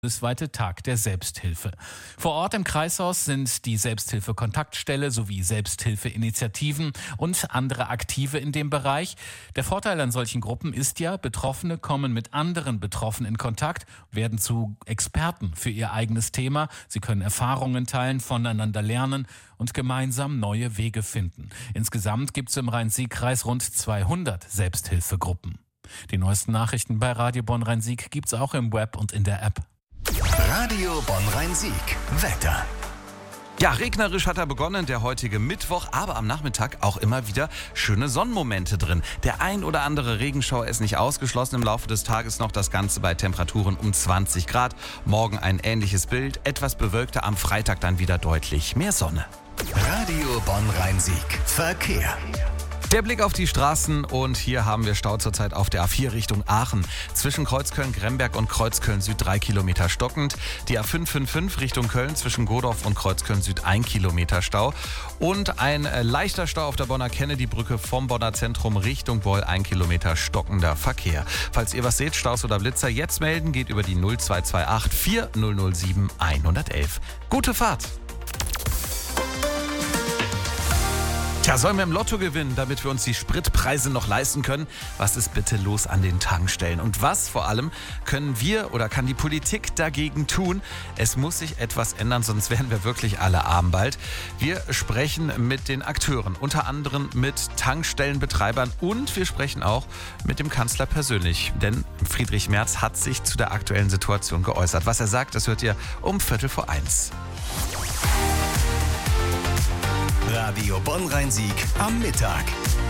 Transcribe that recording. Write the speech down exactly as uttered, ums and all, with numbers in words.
bundesweite Tag der Selbsthilfe. Vor Ort im Kreishaus sind die Selbsthilfe-Kontaktstelle sowie Selbsthilfeinitiativen und andere Aktive in dem Bereich. Der Vorteil an solchen Gruppen ist ja, Betroffene kommen mit anderen Betroffenen in Kontakt, werden zu Experten für ihr eigenes Thema. Sie können Erfahrungen teilen, voneinander lernen und gemeinsam neue Wege finden. Insgesamt gibt es im Rhein-Sieg-Kreis rund zweihundert Selbsthilfegruppen. Die neuesten Nachrichten bei Radio Bonn-Rhein-Sieg gibt's auch im Web und in der App. Radio Bonn-Rhein-Sieg. Wetter. Ja, regnerisch hat er begonnen, der heutige Mittwoch, aber am Nachmittag auch immer wieder schöne Sonnenmomente drin. Der ein oder andere Regenschauer ist nicht ausgeschlossen im Laufe des Tages noch, das Ganze bei Temperaturen um zwanzig Grad. Morgen ein ähnliches Bild, etwas bewölkter, am Freitag dann wieder deutlich mehr Sonne. Radio Bonn-Rhein-Sieg. Verkehr. Der Blick auf die Straßen und hier haben wir Stau zurzeit auf der A vier Richtung Aachen. Zwischen Kreuzköln-Gremberg und Kreuzköln-Süd drei Kilometer stockend. Die A fünf fünf fünf Richtung Köln zwischen Godorf und Kreuzköln-Süd ein Kilometer Stau. Und ein leichter Stau auf der Bonner Kennedy-Brücke vom Bonner Zentrum Richtung Beul, ein Kilometer stockender Verkehr. Falls ihr was seht, Staus oder Blitzer, jetzt melden, geht über die null zwei zwei acht vier null null sieben eins eins eins. Gute Fahrt! Tja, sollen wir im Lotto gewinnen, damit wir uns die Spritpreise noch leisten können? Was ist bitte los an den Tankstellen? Und was vor allem können wir oder kann die Politik dagegen tun? Es muss sich etwas ändern, sonst werden wir wirklich alle arm bald. Wir sprechen mit den Akteuren, unter anderem mit Tankstellenbetreibern und wir sprechen auch mit dem Kanzler persönlich. Denn Friedrich Merz hat sich zu der aktuellen Situation geäußert. Was er sagt, das hört ihr um Viertel vor eins. Radio Bonn-Rhein-Sieg am Mittag.